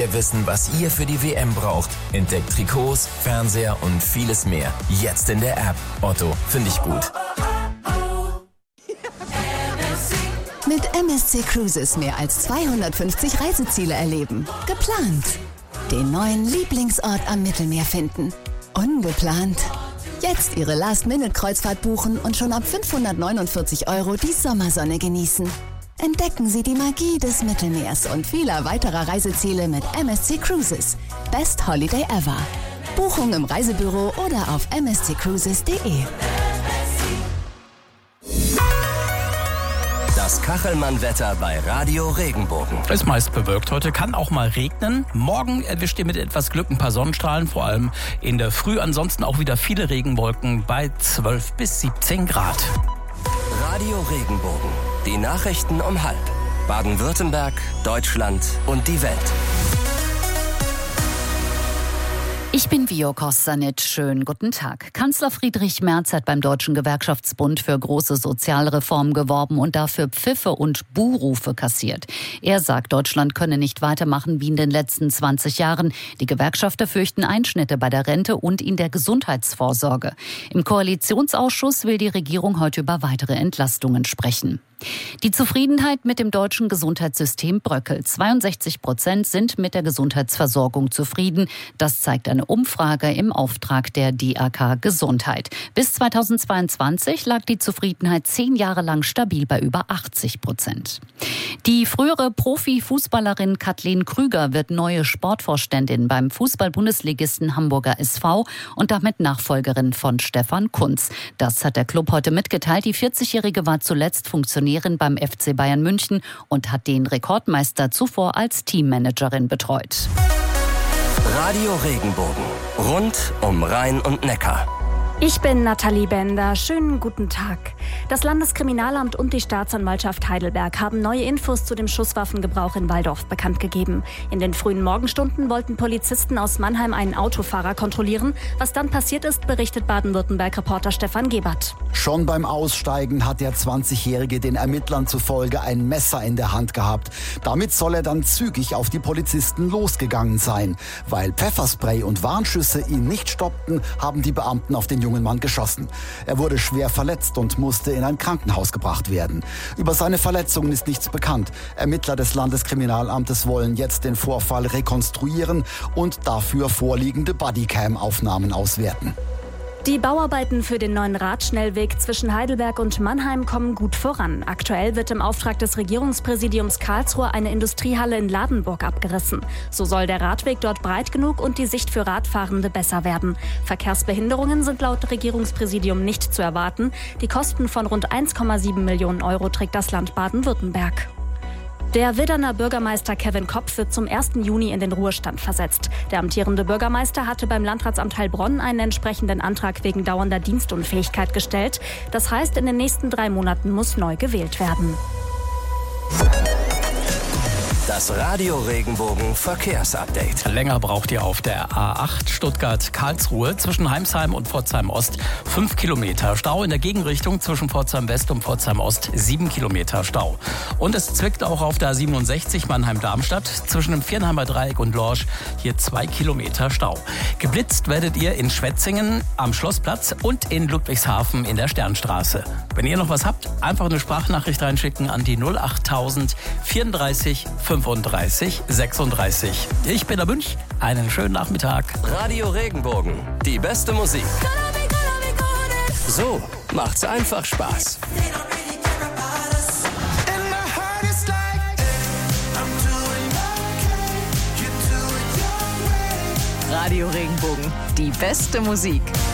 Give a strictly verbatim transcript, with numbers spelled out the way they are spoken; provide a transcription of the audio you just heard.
Wir wissen, was ihr für die W M braucht. Entdeckt Trikots, Fernseher und vieles mehr. Jetzt in der App. Otto, finde ich gut. Mit M S C Cruises mehr als zweihundertfünfzig Reiseziele erleben. Geplant. Den neuen Lieblingsort am Mittelmeer finden. Ungeplant. Jetzt Ihre Last-Minute-Kreuzfahrt buchen und schon ab fünfhundertneunundvierzig Euro die Sommersonne genießen. Entdecken Sie die Magie des Mittelmeers und vieler weiterer Reiseziele mit M S C Cruises. Best Holiday ever. Buchung im Reisebüro oder auf m s c cruises punkt d e. Das Kachelmann-Wetter bei Radio Regenbogen. Ist meist bewölkt. Heute kann auch mal regnen. Morgen erwischt ihr mit etwas Glück ein paar Sonnenstrahlen, vor allem in der Früh. Ansonsten auch wieder viele Regenwolken bei zwölf bis siebzehn Grad. Radio Regenbogen. Die Nachrichten um halb. Baden-Württemberg, Deutschland und die Welt. Ich bin Vio Kostanic. Schönen guten Tag. Kanzler Friedrich Merz hat beim Deutschen Gewerkschaftsbund für große Sozialreformen geworben und dafür Pfiffe und Buhrufe kassiert. Er sagt, Deutschland könne nicht weitermachen wie in den letzten zwanzig Jahren. Die Gewerkschafter fürchten Einschnitte bei der Rente und in der Gesundheitsvorsorge. Im Koalitionsausschuss will die Regierung heute über weitere Entlastungen sprechen. Die Zufriedenheit mit dem deutschen Gesundheitssystem bröckelt. zweiundsechzig Prozent sind mit der Gesundheitsversorgung zufrieden. Das zeigt eine Umfrage im Auftrag der D A K Gesundheit. Bis zweitausendzweiundzwanzig lag die Zufriedenheit zehn Jahre lang stabil bei über achtzig Prozent. Die frühere Profifußballerin Kathleen Krüger wird neue Sportvorständin beim Fußball-Bundesligisten Hamburger S V und damit Nachfolgerin von Stefan Kuntz. Das hat der Club heute mitgeteilt. Die vierzigjährige war zuletzt Funktionärin beim F C Bayern München und hat den Rekordmeister zuvor als Teammanagerin betreut. Radio Regenbogen. Rund um Rhein und Neckar. Ich bin Nathalie Bender. Schönen guten Tag. Das Landeskriminalamt und die Staatsanwaltschaft Heidelberg haben neue Infos zu dem Schusswaffengebrauch in Walldorf bekannt gegeben. In den frühen Morgenstunden wollten Polizisten aus Mannheim einen Autofahrer kontrollieren. Was dann passiert ist, berichtet Baden-Württemberg-Reporter Stefan Gebert. Schon beim Aussteigen hat der zwanzigjährige den Ermittlern zufolge ein Messer in der Hand gehabt. Damit soll er dann zügig auf die Polizisten losgegangen sein. Weil Pfefferspray und Warnschüsse ihn nicht stoppten, haben die Beamten auf den jungen Mann geschossen. Er wurde schwer verletzt und musste in ein Krankenhaus gebracht werden. Über seine Verletzungen ist nichts bekannt. Ermittler des Landeskriminalamtes wollen jetzt den Vorfall rekonstruieren und dafür vorliegende Bodycam-Aufnahmen auswerten. Die Bauarbeiten für den neuen Radschnellweg zwischen Heidelberg und Mannheim kommen gut voran. Aktuell wird im Auftrag des Regierungspräsidiums Karlsruhe eine Industriehalle in Ladenburg abgerissen. So soll der Radweg dort breit genug und die Sicht für Radfahrende besser werden. Verkehrsbehinderungen sind laut Regierungspräsidium nicht zu erwarten. Die Kosten von rund eins Komma sieben Millionen Euro trägt das Land Baden-Württemberg. Der Widderner Bürgermeister Kevin Kopf wird zum ersten Juni in den Ruhestand versetzt. Der amtierende Bürgermeister hatte beim Landratsamt Heilbronn einen entsprechenden Antrag wegen dauernder Dienstunfähigkeit gestellt. Das heißt, in den nächsten drei Monaten muss neu gewählt werden. Das Radio Regenbogen Verkehrsupdate. Länger braucht ihr auf der A acht Stuttgart-Karlsruhe zwischen Heimsheim und Pforzheim-Ost fünf Kilometer Stau. In der Gegenrichtung zwischen Pforzheim-West und Pforzheim-Ost sieben Kilometer Stau. Und es zwickt auch auf der A siebenundsechzig Mannheim-Darmstadt zwischen dem Viernheimer Dreieck und Lorsch hier zwei Kilometer Stau. Geblitzt werdet ihr in Schwetzingen am Schlossplatz und in Ludwigshafen in der Sternstraße. Wenn ihr noch was habt, einfach eine Sprachnachricht reinschicken an die null achttausend vierunddreißig fünfunddreißig sechsunddreißig. Ich bin der Münch. Einen schönen Nachmittag. Radio Regenbogen. Die beste Musik. So macht's einfach Spaß. Radio Regenbogen. Die beste Musik.